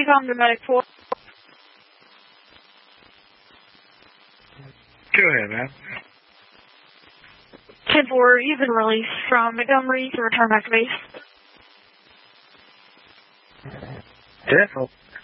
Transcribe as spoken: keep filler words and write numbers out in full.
Recon to Medic four. Go ahead, man. ten four, you've been released from Montgomery to return back to base. Definitely.